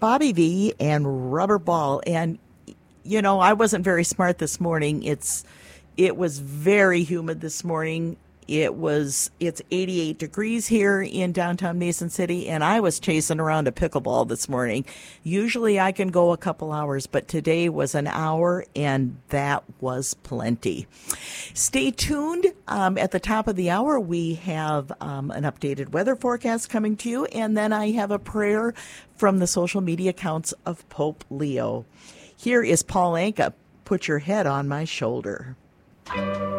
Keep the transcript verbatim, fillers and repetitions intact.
Bobby V and Rubber Ball. And, you know, I wasn't very smart this morning. It's It was very humid this morning. It was, it's eighty-eight degrees here in downtown Mason City, and I was chasing around a pickleball this morning. Usually I can go a couple hours, but today was an hour, and that was plenty. Stay tuned. Um, at the top of the hour, we have um, an updated weather forecast coming to you, and then I have a prayer from the social media accounts of Pope Leo. Here is Paul Anka, Put Your Head on My Shoulder.